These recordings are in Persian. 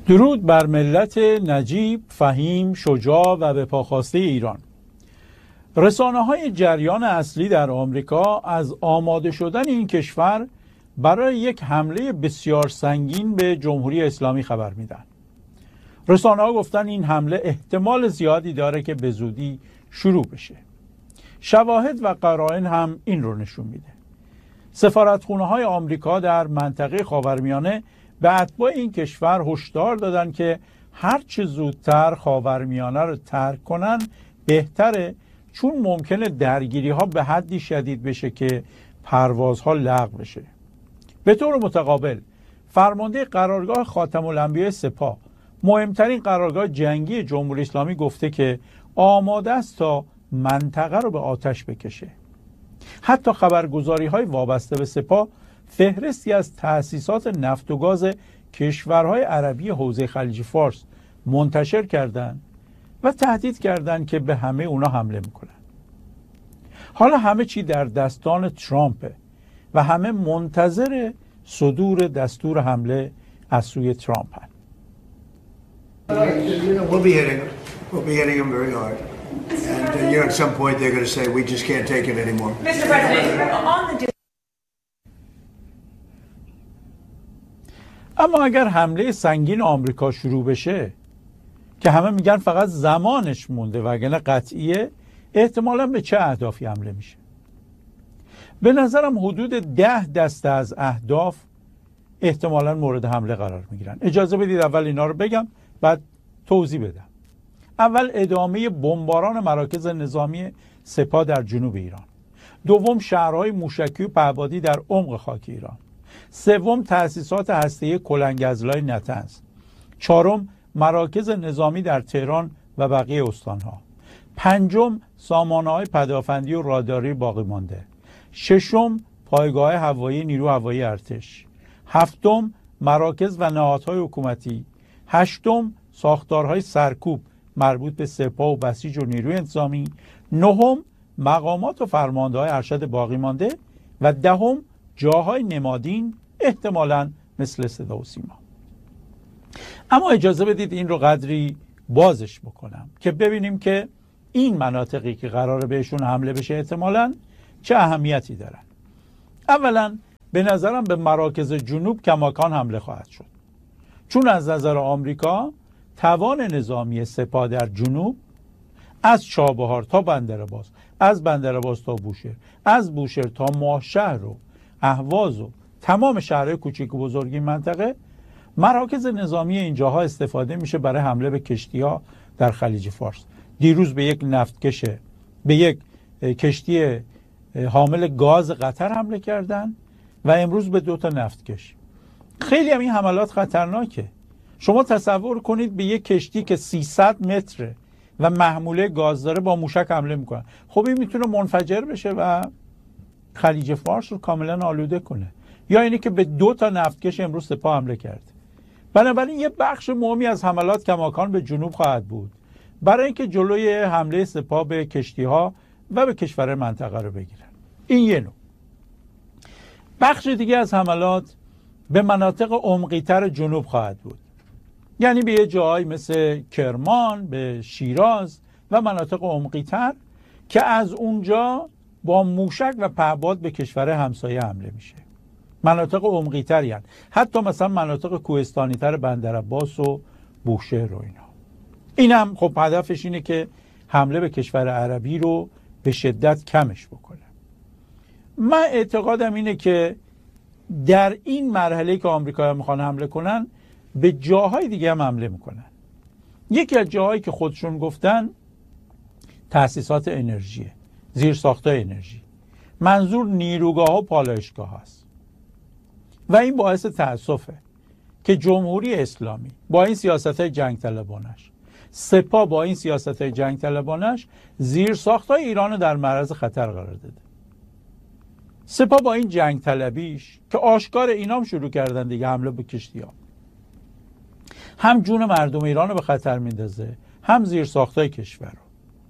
درود بر ملت نجیب، فهیم، شجاع و به پاخواسته ایران. رسانه‌های جریان اصلی در آمریکا از آماده شدن این کشور برای یک حمله بسیار سنگین به جمهوری اسلامی خبر میدن. رسانه‌ها گفتن این حمله احتمال زیادی داره که به زودی شروع بشه. شواهد و قرائن هم این رو نشون میده. سفارتخونه‌های آمریکا در منطقه خاورمیانه به اتباع این کشور هشدار دادن که هر چه زودتر خاورمیانه رو ترک کنن بهتره، چون ممکنه درگیری‌ها به حدی شدید بشه که پروازها لغو بشه. به طور متقابل فرمانده قرارگاه خاتم الانبیاء سپاه، مهمترین قرارگاه جنگی جمهوری اسلامی، گفته که آماده است تا منطقه رو به آتش بکشه. حتی خبرگزاری‌های وابسته به سپاه فهرستی از تأسیسات نفت و گاز کشورهای عربی حوزه خلیج فارس منتشر کردند و تهدید کردند که به همه اونا حمله میکنن. حالا همه چی در دستان ترامپه و همه منتظر صدور دستور حمله از سوی ترامپ هست. We'll be hitting them very hard. And at some point they're going to say we just can't take it anymore. Mr. President, on the اما اگر حمله سنگین آمریکا شروع بشه که همه میگن فقط زمانش مونده وگرنه قطعیه، احتمالاً به چه اهدافی حمله میشه؟ به نظرم حدود 10 دسته از اهداف احتمالاً مورد حمله قرار میگیرن. اجازه بدید اول اینا رو بگم بعد توضیح بدم. اول ادامه بمباران مراکز نظامی سپاه در جنوب ایران. دوم شهرهای موشکی و پهپادی در عمق خاک ایران. سوم تأسیسات هسته‌ای کلنگ‌ازلای نطنز. چهارم مراکز نظامی در تهران و بقیه استانها. پنجم سامانه‌های پدافندی و راداری باقی مانده. ششم پایگاه هوایی نیرو هوایی ارتش. هفتم مراکز و نهادهای حکومتی. هشتم ساختارهای سرکوب مربوط به سپاه و بسیج و نیروی انتظامی. نهم مقامات و فرمانده‌های ارشد باقی مانده و دهم جاهای نمادین احتمالاً مثل صدا و سیما. اما اجازه بدید این رو قدری بازش بکنم که ببینیم که این مناطقی که قراره بهشون حمله بشه احتمالاً چه اهمیتی دارن. اولا به نظرم به مراکز جنوب کماکان حمله خواهد شد، چون از نظر آمریکا توان نظامی سپاه در جنوب از چابهار تا بندرعباس، از بندرعباس تا بوشهر، از بوشهر تا ماهشهر و اهواز و تمام شهرهای کوچیک و بزرگی منطقه، مراکز نظامی اینجاها استفاده میشه برای حمله به کشتی‌ها در خلیج فارس. دیروز به یک نفتکش، به یک کشتی حامل گاز قطر حمله کردن و امروز به 2 نفتکش. خیلی هم این حملات خطرناکه. شما تصور کنید به یک کشتی که 300 متره و محموله گاز داره با موشک حمله میکنن. خب این میتونه منفجر بشه و خلیج فارس رو کاملا آلوده کنه. یا اینی که به 2 نفتکش امروز سپاه حمله کرد. بنابراین یه بخش مهمی از حملات کماکان به جنوب خواهد بود برای اینکه جلوی حمله سپاه به کشتی‌ها و به کشور منطقه رو بگیرن. این یه نوع. بخش دیگه از حملات به مناطق عمقی‌تر جنوب خواهد بود. یعنی به یه جایی مثل کرمان، به شیراز و مناطق عمقی‌تر که از اونجا با موشک و پهپاد به کشور همسایه حمله میشه. مناطق عمقی‌تری هستند. حتی مثلا مناطق کوهستانی‌تر بندرعباس و بوشهر و اینا. اینم خب هدفش اینه که حمله به کشور عربی رو به شدت کمش بکنه. من اعتقادم اینه که در این مرحله که آمریکایی‌ها میخوان حمله کنن به جاهای دیگه هم حمله میکنن. یکی از جاهایی که خودشون گفتن تأسیسات انرژیه، زیرساخت‌های انرژی. منظور نیروگاه و پالایشگاه هست. و این باعث تأسفه که جمهوری اسلامی با این سیاست‌های جنگ طلبانش، سپاه با این سیاست‌های جنگ طلبانش زیرساخت‌های ایران رو در معرض خطر قرار داده. سپاه با این جنگ طلبیش که آشکار اینام شروع کردن دیگه حمله به کشتی‌ها، هم جون مردم ایران رو به خطر میندازه، هم زیرساخت‌های کشور رو.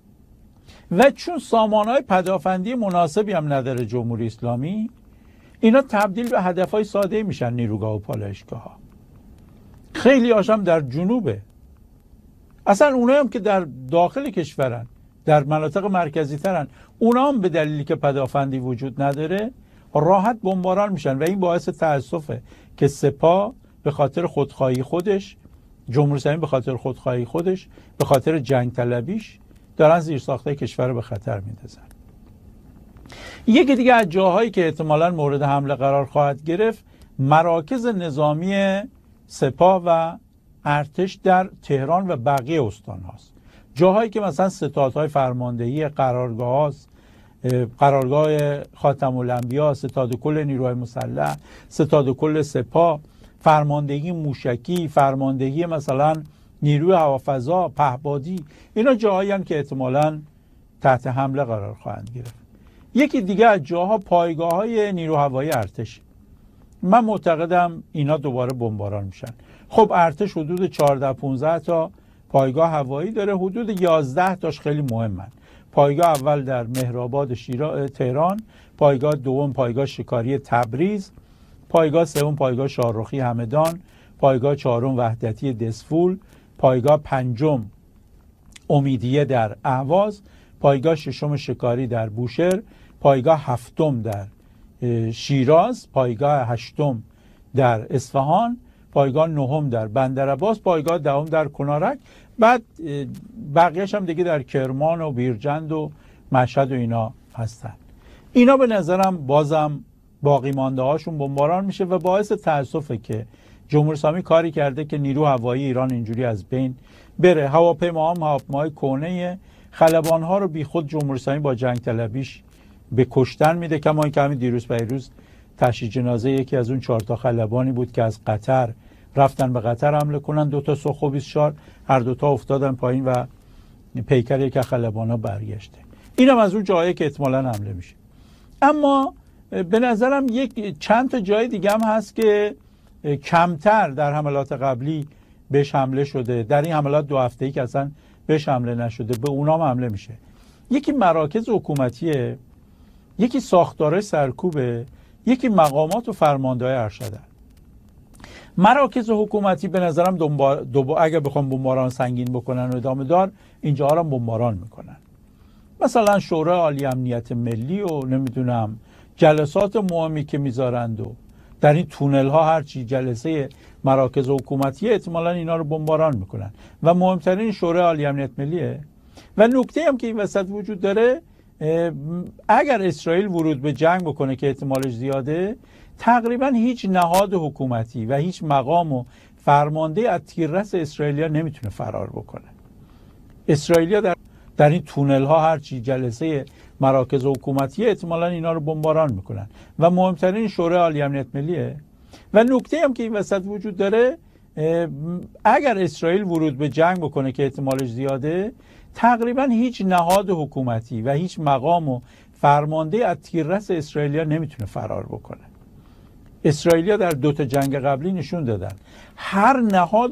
و چون سامانه‌های پدافندی مناسبی هم نداره جمهوری اسلامی، اینا تبدیل به هدف‌های ساده میشن، نیروگاه و پالایشگاه‌ها. خیلی هاشم در جنوبه. اصلا اونایی هم که در داخل کشورن، در مناطق مرکزی ترن، اونا هم به دلیلی که پدافندی وجود نداره راحت بمباران میشن و این باعث تأسفه که سپاه به خاطر خودخواهی خودش، جمهوری اسلامی به خاطر خودخواهی خودش، به خاطر جنگ طلبیش دارن زیرساختای کشور رو به خطر میندازن. یکی دیگه از جاهایی که احتمالاً مورد حمله قرار خواهد گرفت مراکز نظامی سپاه و ارتش در تهران و بقیه استان هاست. جاهایی که مثلا ستادهای فرماندهی، قرارگاه هاست، قرارگاه خاتم الانبیا، ستاد کل نیروهای مسلح، ستاد کل سپاه، فرماندهی موشکی، فرماندهی مثلا نیروی هوافضا، پهبادی، اینا جاهایی هستند که احتمالاً تحت حمله قرار خواهند گرفت. یکی دیگه از جاها پایگاه‌های نیرو هوایی ارتش. من معتقدم اینا دوباره بمباران میشن. خب ارتش حدود 14-15 تا پایگاه هوایی داره، حدود 11 تاش خیلی مهمن. پایگاه اول در مهرآباد تهران، پایگاه دوم پایگاه شکاری تبریز، پایگاه سوم پایگاه شاهرخی همدان، پایگاه چهارم وحدتی دسفول، پایگاه پنجم امیدیه در اهواز، پایگاه ششم شکاری در بوشهر، پایگاه هفتم در شیراز، پایگاه هشتم در اصفهان، پایگاه نهم در بندرعباس، پایگاه دهم در کنارک، بعد بقیه‌اش هم دیگه در کرمان و بیرجند و مشهد و اینا هستن. اینا به نظرم بازم باقی مانده هاشون بمباران میشه و باعث تأسفه که جمهوری اسلامی کاری کرده که نیرو هوایی ایران اینجوری از بین بره. هواپیماهای کهنه، خلبان‌ها رو بی خود جمهوری اسلامی با جنگ طلبیش به کشتن میده. کما اینکه همین دیروز تشییع جنازه یکی از اون 4 تا خلبانی بود که از قطر رفتن به قطر حمله کنن، 2 تا سوخو 24 هر 2 تا افتادن پایین و پیکر یک از خلبانا برگشته. اینم از اون جایی که احتمالاً حمله میشه. اما به نظرم چند تا جای دیگه هم هست که کمتر در حملات قبلی بهش حمله شده، در این حملات 2 هفته‌ای که اصلا بهش حمله نشده به اونام حمله میشه. یکی مراکز حکومتیه، یکی ساختارهای سرکوبه، یکی مقامات و فرمانده‌های ارشد. مراکز حکومتی به نظرم اگه بخوام بمباران سنگین بکنن و ادامه دار اینجا رو بمباران میکنن. مثلا شورای عالی امنیت ملی و نمیدونم جلسات مهمی که میذارند و در این تونل ها هرچی جلسه مراکز حکومتی احتمالاً اینا رو بمباران میکنن و مهمترین شورای عالی امنیت ملیه. و نکته هم که این وسط وجود داره، اگر اسرائیل ورود به جنگ بکنه که احتمالش زیاده، تقریبا هیچ نهاد حکومتی و هیچ مقام و فرمانده از تیررس اسرائیلیا نمیتونه فرار بکنه. اسرائیلیا در این تونل ها هرچی جلسه مراکز حکومتی احتمالاً اینا رو بمباران میکنن و مهمترین شورای عالی امنیت ملیه. و نکته هم که این وسط وجود داره، اگر اسرائیل ورود به جنگ بکنه که احتمالش زیاده، تقریبا هیچ نهاد حکومتی و هیچ مقام و فرمانده از تیررس اسرائیلیا نمیتونه فرار بکنه. اسرائیلیا در 2 تا جنگ قبلی نشون دادن هر نهاد